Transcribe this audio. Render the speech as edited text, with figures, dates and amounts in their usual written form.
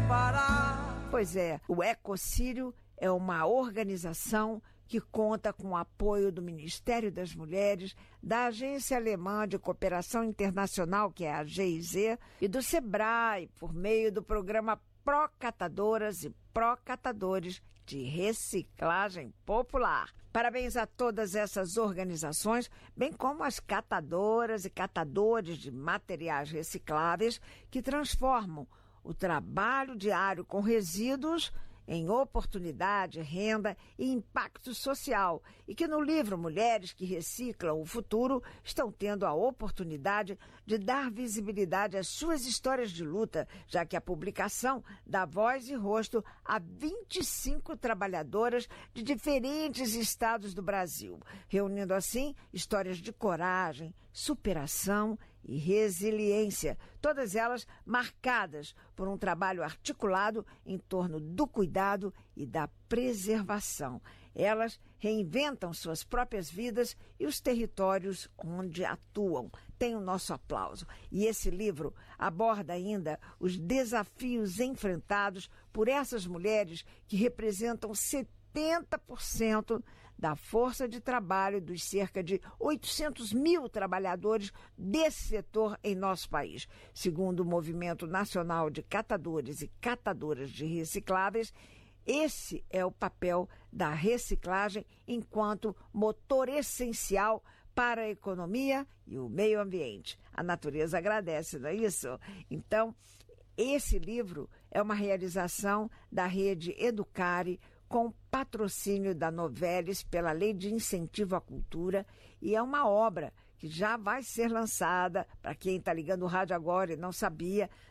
parar. Pois é, o Ecocírio é uma organização que conta com o apoio do Ministério das Mulheres, da Agência Alemã de Cooperação Internacional, que é a GIZ, e do SEBRAE, por meio do programa Pró-Catadoras e Pró-Catadores de Reciclagem Popular. Parabéns a todas essas organizações, bem como as catadoras e catadores de materiais recicláveis que transformam o trabalho diário com resíduos em oportunidade, renda e impacto social, e que no livro Mulheres que Reciclam o Futuro estão tendo a oportunidade de dar visibilidade às suas histórias de luta, já que a publicação dá voz e rosto a 25 trabalhadoras de diferentes estados do Brasil, reunindo assim histórias de coragem, superação e resiliência, todas elas marcadas por um trabalho articulado em torno do cuidado e da preservação. Elas reinventam suas próprias vidas e os territórios onde atuam. Tem o nosso aplauso. E esse livro aborda ainda os desafios enfrentados por essas mulheres que representam 70% da força de trabalho dos cerca de 800 mil trabalhadores desse setor em nosso país. Segundo o Movimento Nacional de Catadores e Catadoras de Recicláveis, esse é o papel da reciclagem enquanto motor essencial para a economia e o meio ambiente. A natureza agradece, não é isso? Então, esse livro é uma realização da rede Educare, com patrocínio da Novelis pela Lei de Incentivo à Cultura, e é uma obra que já vai ser lançada, para quem está ligando o rádio agora e não sabia,